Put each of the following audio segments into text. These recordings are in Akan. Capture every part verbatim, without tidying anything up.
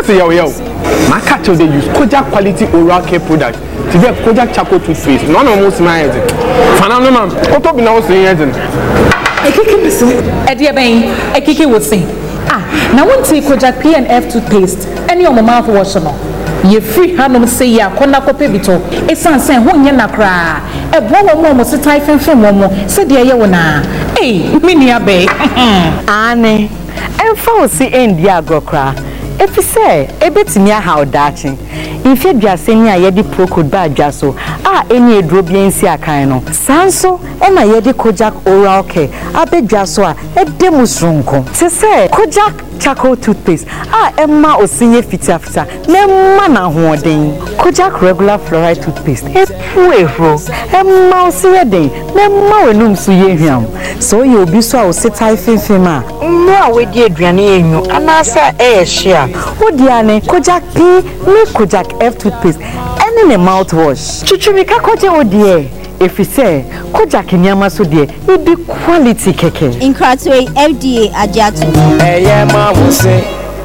say yo yo. My catch they use Kojak quality oral care product. Today Kojak charcoal toothpaste. None of most my head. Fanano man. What up now saying head? Ekiki bisu. Edia ben. Ekiki would say. Ah, now one take Kojak P and F toothpaste. Any of my mouthwash no. Ye free hanum say ya kona kope bito. Esan sen ho nya nakra. E bo wo mo mo se tai fenfen wo mo. Se de ye wo na. Eh, mini abe. Ane. Emfa o si endi agrokra. Efi se ebetimi aha odachi. Infe duase ni ayedi procode ba adwaso. Ah, eni edro bi ensi akan no. Sanso e na yedi Kojak oral care. Abedwaso a edemu sronko. Se se Kojak charcoal toothpaste. Ah, Emma osinye fita fita. Nemma na hoden. Kojak regular fluoride toothpaste. E puefro. Emma osinye den. Nemma wenum so ye hwam. So ye obi so a osetai fenfem a. Mo a wedi aduane enyu anasa e hia. Odiane Kojak P me Kojak F toothpaste. Any ne mouthwash. Chuchumika koje odie. If you say Kojak nyama so de e be quality keke. Inkratwe F D A ajatu. Eh yeah ma wo say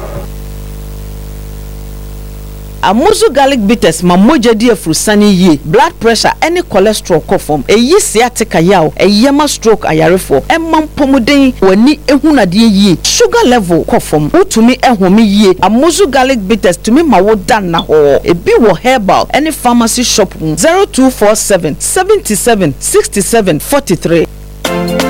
Amuzu garlic bitters ma moja di afrusani ye blood pressure any cholesterol kofom eyi sciatica yaw eyema stroke ayarefo emam pomuden wani ehunade ye sugar level kofom utumi ehome ye Amuzu garlic bitters tumi ma wo dan na ho ebi wo herbal any pharmacy shop zero two four seven seven seven six seven four three